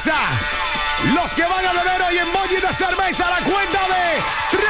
cerveza. Los que van a beber hoy emoji de cerveza a la cuenta de 3.